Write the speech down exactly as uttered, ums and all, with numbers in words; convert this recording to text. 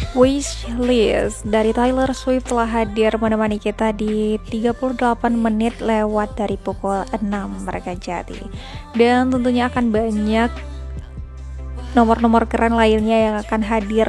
Wishlist dari Taylor Swift telah hadir menemani kita di tiga puluh delapan menit lewat dari pukul enam mereka jadi. Dan tentunya akan banyak nomor-nomor keren lainnya yang akan hadir